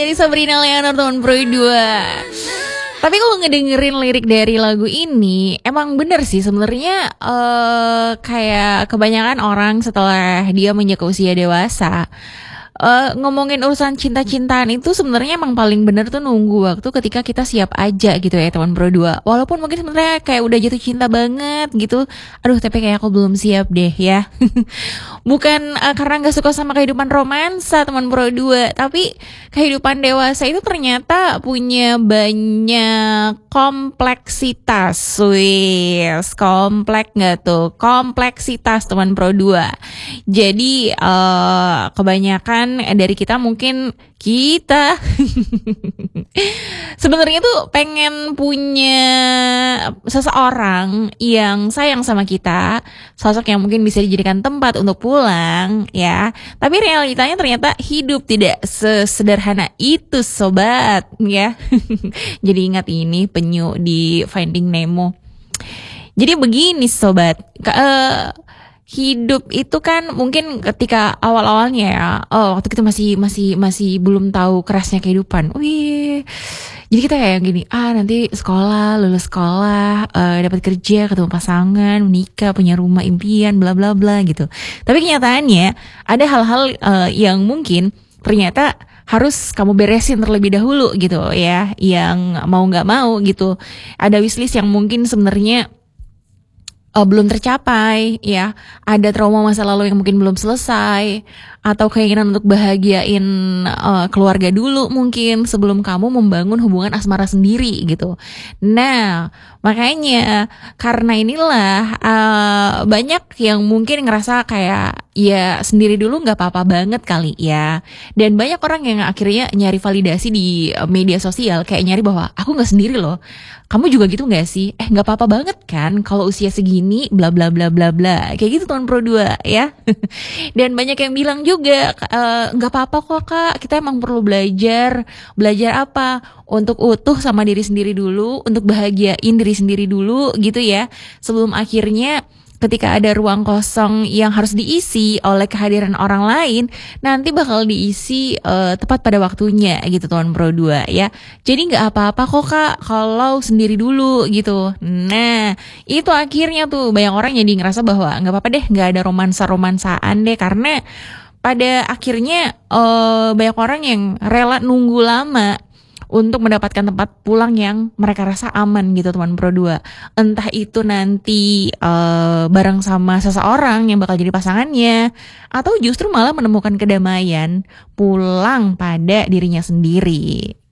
dari Sabrina Leonor teman Pro 2. Tapi kalau ngedengerin lirik dari lagu ini, emang bener sih sebenarnya kayak kebanyakan orang setelah dia menjadi usia dewasa, ngomongin urusan cinta-cintaan itu sebenarnya emang paling bener tuh nunggu waktu ketika kita siap aja gitu ya teman Pro 2. Walaupun mungkin sebenarnya kayak udah jatuh cinta banget gitu, aduh tapi kayak aku belum siap deh ya. Bukan karena gak suka sama kehidupan romansa teman Pro 2, tapi kehidupan dewasa itu ternyata punya banyak kompleksitas. Wis, komplek gak tuh? Kompleksitas teman Pro 2. Jadi kebanyakan dari kita mungkin kita sebenarnya tuh pengen punya seseorang yang sayang sama kita, sosok yang mungkin bisa dijadikan tempat untuk pulang ya. Tapi realitanya ternyata hidup tidak sesederhana itu sobat ya. Jadi ingat ini penyu di Finding Nemo. Jadi begini sobat, hidup itu kan mungkin ketika awal-awalnya ya, waktu kita masih belum tahu kerasnya kehidupan. Wih, jadi kita kayak gini, nanti sekolah, lulus sekolah, dapat kerja, ketemu pasangan, menikah, punya rumah impian, bla bla bla gitu. Tapi kenyataannya ada hal-hal yang mungkin ternyata harus kamu beresin terlebih dahulu gitu ya, yang mau nggak mau gitu. Ada wishlist yang mungkin sebenarnya belum tercapai ya, ada trauma masa lalu yang mungkin belum selesai, atau keinginan untuk bahagiain keluarga dulu mungkin sebelum kamu membangun hubungan asmara sendiri gitu. Nah makanya karena inilah banyak yang mungkin ngerasa kayak ya sendiri dulu nggak apa-apa banget kali ya, dan banyak orang yang akhirnya nyari validasi di media sosial, kayak nyari bahwa aku nggak sendiri loh, kamu juga gitu nggak sih? Nggak apa-apa banget kan kalau usia segini bla bla bla bla bla kayak gitu teman Pro 2 ya. Dan banyak yang bilang juga nggak apa-apa kok kak, kita emang perlu belajar apa, untuk utuh sama diri sendiri dulu, untuk bahagiain diri sendiri dulu gitu ya, sebelum akhirnya ketika ada ruang kosong yang harus diisi oleh kehadiran orang lain, nanti bakal diisi tepat pada waktunya gitu teman Pro 2 ya. Jadi gak apa-apa kok kak kalau sendiri dulu gitu. Nah itu akhirnya tuh banyak orang jadi ngerasa bahwa gak apa-apa deh, gak ada romansaan deh, karena pada akhirnya banyak orang yang rela nunggu lama untuk mendapatkan tempat pulang yang mereka rasa aman gitu teman Pro 2. Entah itu nanti bareng sama seseorang yang bakal jadi pasangannya, atau justru malah menemukan kedamaian pulang pada dirinya sendiri.